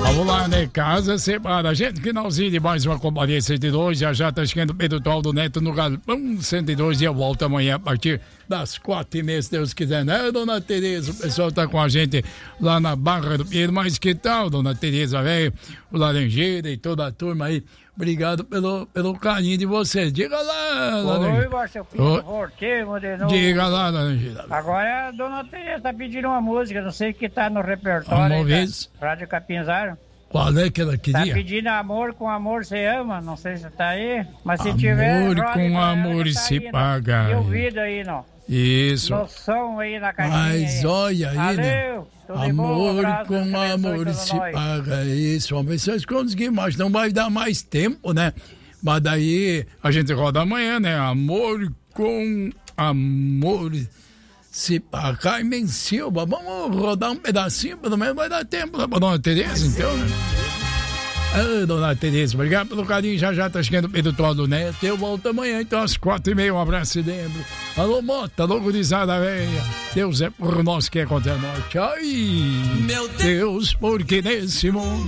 Vamos lá, né? Casa Separada. Gente, finalzinho de mais uma Companhia 102. Já tá chegando o Pedro Tol do Neto no Galpão 102. E eu volto amanhã a partir das 4h30, se Deus quiser, né, dona Tereza? O pessoal tá com a gente lá na Barra do Pinheiro. Mas que tal, dona Tereza, velho? O Laranjeira e toda a turma aí. Obrigado pelo carinho de vocês. Diga lá, Laranjeira. Oi, Marcelo Pinto, voltemos de novo. Diga lá, Laranjeira. Agora a dona Tereza tá pedindo uma música, não sei o que tá no repertório. Vamos ver. Rádio Capinzaro. Qual é que ela queria? Tá pedindo amor com amor se ama, não sei se tá aí, mas se Amor tiver... com amor tá se aí, paga. E ouvido aí, não. Isso. No som aí na caixinha. Mas aí. olha aí, né? Valeu, tudo de bom, um Amor abraço, com Deus abençoe amor todos se nós. paga. Isso, vamos ver se nós conseguimos, mas não vai dar mais tempo, né? Mas daí a gente roda amanhã, né? Amor com amor se paga. Carmen Silva, vamos rodar um pedacinho, pelo menos vai dar tempo pra dona Tereza, então, né? Ah, dona Tereza, obrigado pelo carinho. Já tá chegando o Pedro Tol do Neto. Eu volto amanhã, então, às 4h30. Um abraço de dentro. Alô, Mota, louco de Zada Velha. Deus é por nós que é contra nós. Ai, meu Deus, porque nesse mundo